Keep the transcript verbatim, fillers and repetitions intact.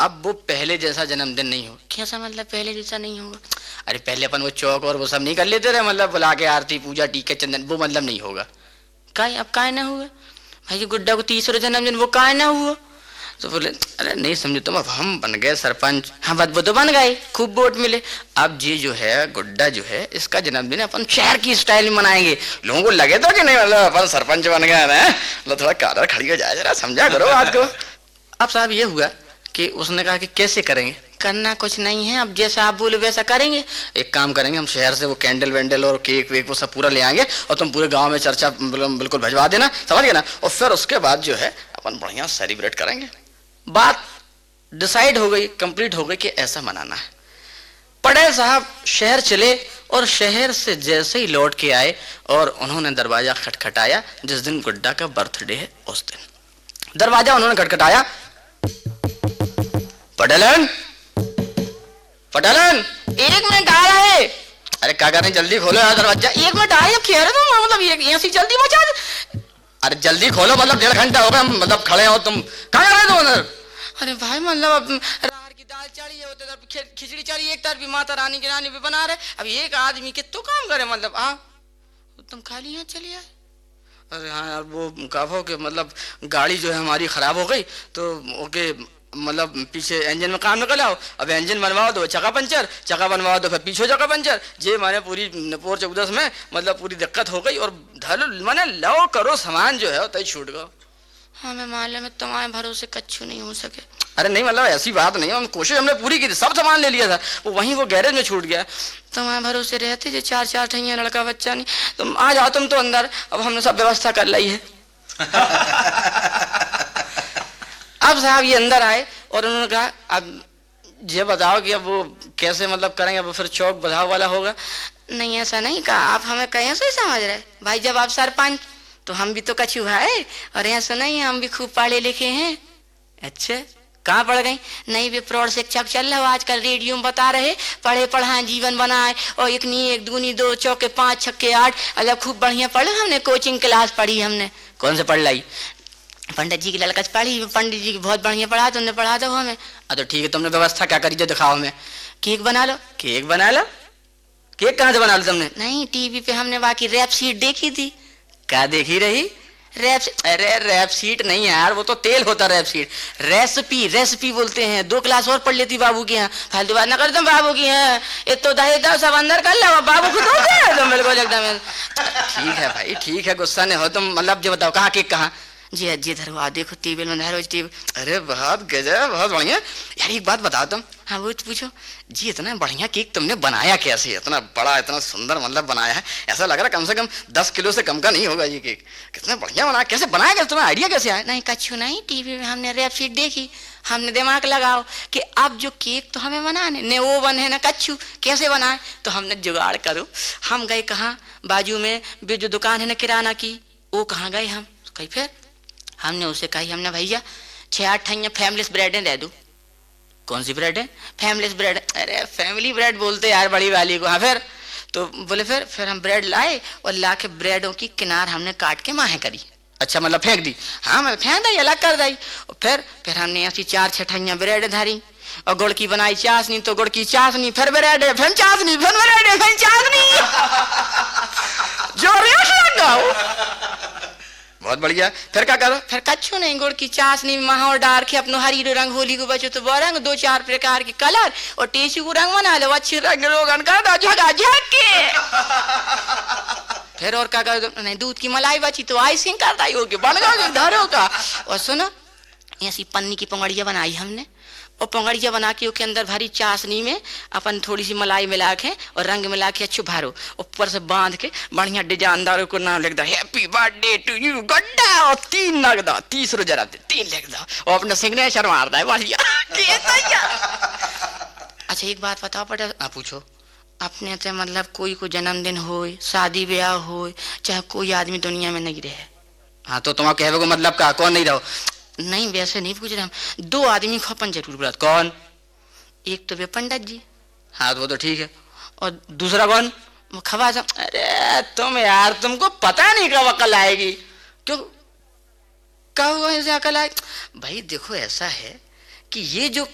अब वो पहले जैसा जन्मदिन नहीं हो। कैसा मतलब पहले जैसा नहीं होगा? अरे पहले अपन वो चौक और वो सब नहीं कर लेते रहे, मतलब बुला के आरती पूजा टीके चंदन, वो मतलब नहीं होगा। काहे अब काहे ना हुआ भाई? गुड्डा को तीसरा जन्मदिन वो काहे ना हुआ? तो बोले अरे नहीं समझे तुम, अब हम बन गए सरपंच। हाँ बात वो तो बन गए, खूब वोट मिले। अब ये जो है गुड्डा जो है, इसका जन्मदिन अपन शहर की स्टाइल में मनाएंगे। लोगों को लगे तो कि नहीं मतलब अपन सरपंच बन गए ना, मतलब थोड़ा कादर खड़ी हो जाए, जरा समझा करो बात को। अब साहब ये हुआ कि उसने कहा कि कैसे करेंगे? करना कुछ नहीं है, अब जैसा आप बोले वैसा करेंगे। एक काम करेंगे, हम शहर से वो कैंडल वैंडल और केक वेक वो सब पूरा ले आएंगे और तुम पूरे गांव में चर्चा बिल्कुल भिजवा देना, समझ गए ना? और फिर उसके बाद जो है अपन बढ़िया सेलिब्रेट करेंगे। बात डिसाइड हो गई, कंप्लीट हो गई कि ऐसा मनाना है। पटेल साहब शहर चले और शहर से जैसे ही लौट के आए और उन्होंने दरवाजा खटखटाया, जिस दिन गुड्डा का बर्थडे है उस दिन दरवाजा उन्होंने खटखटाया। पटेलन, पटेलन, एक मिनट आ रहा है। अरे क्या कर रहे हैं, जल्दी खोलो यार दरवाजा। एक मिनट आ रही है, कह रहे तुम मतलब यहाँ से जल्दी मचा। अरे जल्दी खोलो, मतलब डेढ़ घंटा हो गया मतलब खड़े हो, तुम क्या कर रहे हो तुम अंदर? अरे भाई मतलब राहर की दाल चढ़ी है, तरफ खिचड़ी चढ़ी, एक तरफ भी माता रानी की रानी भी बना रहे। अब एक आदमी के तो काम करे मतलब आ तुम खाली यहाँ चली आए। अरे हाँ यार वो काफो के मतलब गाड़ी जो है हमारी खराब हो गई, तो ओके मतलब पीछे इंजन में काम निकल आओ। अब इंजन बनवाओ तो चक्का पंचर, चक्का बनवाओ तो फिर पीछे चक्का पंचर। जे मैंने पूरी नपोर चौदस में मतलब पूरी दिक्कत हो गई और धलो मैंने लो करो सामान जो है तय छूट गया। हाँ मैं मालूम है, तुम्हारे भरोसे कच्चू नहीं हो सके। अरे नहीं मतलब ऐसी बात नहीं है, हम कोशिश हमने पूरी की थी, सब सामान ले लिया था, वो वहीं वो गैरेज में छूट गया। तुम्हारे भरोसे रहते जो चार चार ठैया लड़का बच्चा नहीं। तुम आ जाओ तुम तो अंदर, अब हमने सब व्यवस्था कर ली है। अब साहब ये अंदर आए और उन्होंने कहा अब ये बताओ कि अब वो कैसे मतलब करेंगे, अब फिर चौक बधाव वाला होगा। नहीं ऐसा नहीं कहा, आप हमें कैसे समझ रहे भाई, जब आप सरपंच तो हम भी तो कछू है, और ऐसा नहीं है हम भी खूब पढ़े लिखे हैं। अच्छा कहाँ पढ़ गई? नहीं वे प्रौढ़ शिक्षक चल रहा, आजकल रेडियो में बता रहे पढ़े पढ़ाए जीवन बनाए, और एक नी एक दूनी दो चौके पाँच छक्के आठ, मतलब खूब बढ़िया पढ़े हमने, कोचिंग क्लास पढ़ी हमने। कौन से पढ़ लाई? पंडित जी की लड़का से पढ़ी, पंडित जी की बहुत बढ़िया पढ़ा, तुमने पढ़ा दो हमें। अरे ठीक है, तुमने व्यवस्था क्या करी जो दिखाओ हमें। केक बना लो। केक बना लो? केक कहाँ से बना लो तुमने? नहीं टीवी पे हमने बाकी रैप शीट देखी थी। क्या देखी रही? रैप। अरे रैप शीट नहीं यार, वो तो तेल होता रैप शीट। रेसिपी, रेसिपी बोलते हैं। दो क्लास और पढ़ लेती बाबू की यहाँ, फालतू बात ना कर तुम बाबू की यहाँ, ये तो दहे दो सब अंदर कर लो, बाबू खुद होते हैं तुम बिल्कुल एकदम। ठीक है भाई ठीक है, गुस्सा नहीं हो तुम, मतलब जो बताओ कहाँ केक कहाँ? जी जी धरवा देखो टेबल में धरो टेबल। अरे बहुत गजब, बहुत बढ़िया यार। एक बात बताओ तुम। हाँ वो पूछो जी, इतना बढ़िया केक तुमने बनाया कैसे? इतना बड़ा इतना सुंदर मतलब बनाया है, ऐसा लग रहा कम से कम दस किलो से कम का नहीं होगा ये केक। कितना बढ़िया बनाया, कैसे बनाया, कैसे तुम्हें आइडिया कैसे आया? नहीं कच्छू नहीं, टीवी में हमने रैप शीट देखी, हमने दिमाग लगाओ कि अब जो केक तो हमें बनाने ने वो बने ना कच्छू, कैसे बनाए? तो हमने जुगाड़ करो, हम गए कहाँ, बाजू में भी जो दुकान है ना किराना की, वो कहाँ गए हम, कहीं फिर हमने उसे कही, हमने भैया छः आठ ठैया फैमिलीस ब्रेड दे दो। कौन सी ब्रेड है? Families bread. अरे फैमिली ब्रेड बोलते यार बड़ी वाली को। हाँ फिर तो बोले फिर फिर हम ब्रेड लाए और ला के ब्रेडों की किनार हमने काट के माहे करी। अच्छा मतलब फेंक दी? हाँ मैं फेंक दी, अलग कर दी। और फिर फिर हमने ऐसी चार छः ठैया ब्रेड धरी और गुड़ की बनाई चाशनी, तो गुड़ की चाशनी, फिर ब्रेड, फिर चाशनी, फिर ब्रेड, फिर चाशनी। जो रेट लगाओ बहुत बढ़िया। फिर क्या करो? फिर कच्छू नहीं, गुड़ की चाशनी माहौल डाल के अपनो हरी रंग होली को बचो तो वो रंग, दो चार प्रकार के कलर और टेसी को रंग बना लो, अच्छे रंग रोगन कर दो झगा झग के। फिर और क्या करो? नहीं दूध की मलाई बची तो आइसिंग कर दी होगी, बन गया धरो का। और सुनो ऐसी पन्नी की पंगड़िया बनाई हमने, और पंगड़िया बना के उसके अंदर भरी चाशनी में अपन थोड़ी सी मलाई मिला के और रंग मिला के अच्छे भरो, ऊपर से बांध के बढ़िया डिजाइनदार को नाम लिख दो, हैप्पी बर्थडे टू यू गड्ढा, और तीन लग दो, तीसरो जरा दे तीन लिख दो और अपना सिग्नेचर मार दो बढ़िया। अच्छा एक बात बताओ पटेल। हाँ पूछो। अपने तो मतलब कोई को जन्मदिन हो, शादी ब्याह हो, चाहे कोई आदमी दुनिया में नहीं रहे। हाँ तो तुम्हारा कहने को मतलब का कौन नहीं रहो? नहीं वैसे नहीं पूछ रहे हम, दो आदमी को अपन जरूर बुलाते। कौन? एक तो वे पंडित जी। हाँ तो वो तो ठीक है, और दूसरा कौन? खवाजा। अरे तुम यार तुमको पता नहीं कब अकल आएगी? क्यों कब ऐसे अकल आए? भाई देखो ऐसा है कि ये जो